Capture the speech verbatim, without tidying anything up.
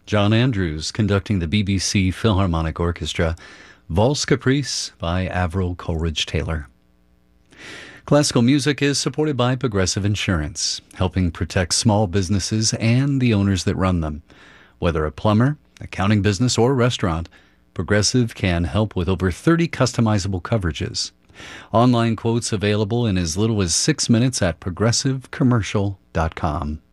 John Andrews conducting the B B C Philharmonic Orchestra, Valse Caprice by Avril Coleridge-Taylor. Classical music is supported by Progressive Insurance, helping protect small businesses and the owners that run them. Whether a plumber, accounting business, or restaurant, Progressive can help with over thirty customizable coverages. Online quotes available in as little as six minutes at progressive commercial dot com.